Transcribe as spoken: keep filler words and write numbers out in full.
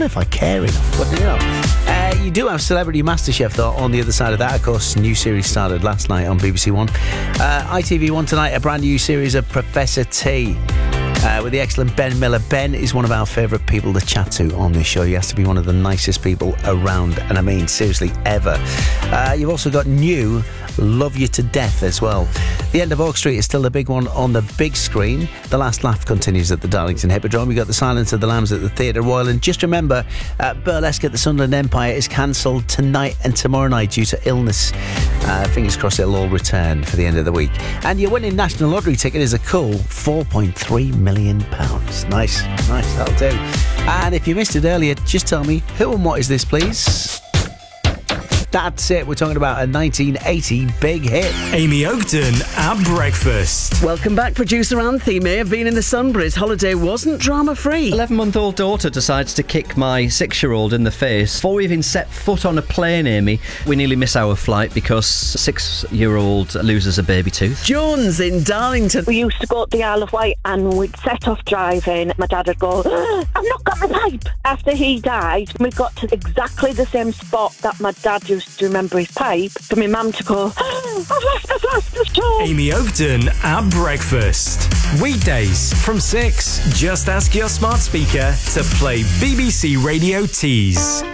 don't know if I care enough, but you know. Uh, you do have Celebrity MasterChef, though, on the other side of that. Of course, new series started last night on B B C One. Uh, I T V One tonight, a brand new series of Professor T. Uh, with the excellent Ben Miller. Ben is one of our favourite people to chat to on this show. He has to be one of the nicest people around, and I mean, seriously, ever. Uh, you've also got new Love You to Death as well. The End of Oak Street is still the big one on the big screen. The Last Laugh continues at the Darlington Hippodrome. You've got The Silence of the Lambs at the Theatre Royal. And just remember, uh, Burlesque at the Sunderland Empire is cancelled tonight and tomorrow night due to illness. Uh, fingers crossed it'll all return for the end of the week. And your winning National Lottery ticket is a cool four point three million pounds. Nice, nice, that'll do. And if you missed it earlier, just tell me who and what is this, please? That's it. We're talking about a nineteen eighty big hit. Amy Oakton at breakfast. Welcome back, producer Anthony. May have been in the Sunbury's. Holiday wasn't drama-free. eleven-month-old daughter decides to kick my six-year-old in the face. Before we even set foot on a plane, Amy, we nearly miss our flight because six-year-old loses a baby tooth. Jones in Darlington. We used to go to the Isle of Wight and we'd set off driving. My dad would go, "Ah, I've not got my pipe." After he died, we got to exactly the same spot that my dad used to remember his pipe, for my mum to go, "Ah, I've lost, I've lost, I've lost." Amy Oakton at breakfast. Weekdays from six. Just ask your smart speaker to play B B C Radio Tees.